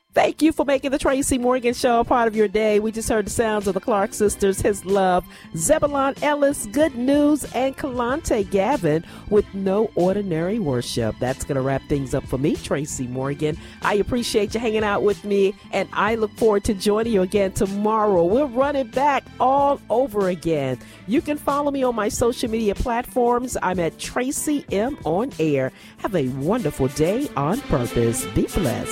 Thank you for making the Tracy Morgan Show a part of your day. We just heard the sounds of the Clark sisters, His Love, Zebulon Ellis, Good News, and Kalante Gavin with No Ordinary Worship. That's going to wrap things up for me, Tracy Morgan. I appreciate you hanging out with me, and I look forward to joining you again tomorrow. We'll run it back all over again. You can follow me on my social media platforms. I'm at Tracy M on Air. Have a wonderful day on purpose. Be blessed.